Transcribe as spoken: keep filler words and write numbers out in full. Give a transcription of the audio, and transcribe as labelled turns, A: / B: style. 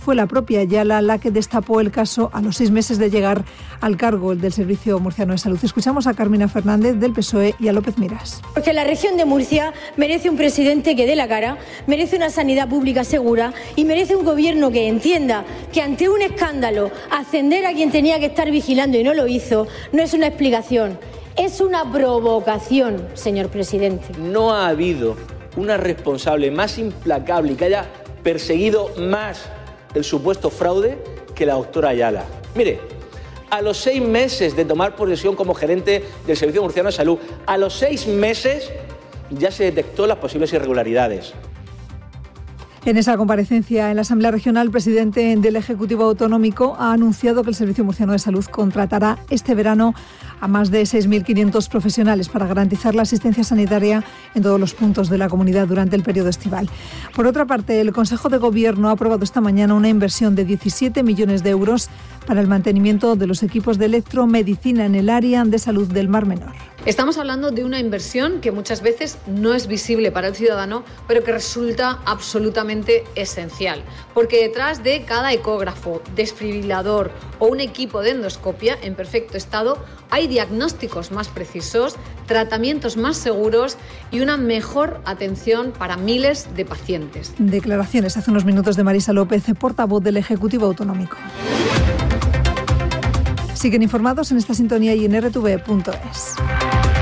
A: fue la propia Ayala la que destapó el caso a los seis meses de llegar al cargo del Servicio Murciano de Salud. Escuchamos a Carmina Fernández del P S O E y a López Miras.
B: Porque la región de Murcia merece un presidente que dé la cara, merece una sanidad pública segura y merece un gobierno que entienda que ante un escándalo ascender a quien tenía que estar vigilando y no lo hizo no es una explicación, es una provocación, señor presidente.
C: No ha habido una responsable más implacable y que haya perseguido más el supuesto fraude que la doctora Ayala. Mire, a los seis meses de tomar posesión como gerente del Servicio Murciano de Salud, a los seis meses ya se detectó las posibles irregularidades.
A: En esa comparecencia en la Asamblea Regional, el presidente del Ejecutivo Autonómico ha anunciado que el Servicio Murciano de Salud contratará este verano a más de seis mil quinientos profesionales para garantizar la asistencia sanitaria en todos los puntos de la comunidad durante el periodo estival. Por otra parte, el Consejo de Gobierno ha aprobado esta mañana una inversión de diecisiete millones de euros para el mantenimiento de los equipos de electromedicina en el área de salud del Mar Menor.
D: Estamos hablando de una inversión que muchas veces no es visible para el ciudadano, pero que resulta absolutamente esencial, porque detrás de cada ecógrafo, desfibrilador o un equipo de endoscopia en perfecto estado hay diagnósticos más precisos, tratamientos más seguros y una mejor atención para miles de pacientes.
A: Declaraciones hace unos minutos de Marisa López, portavoz del Ejecutivo Autonómico. Siguen informados en esta sintonía y en erre te ve punto es.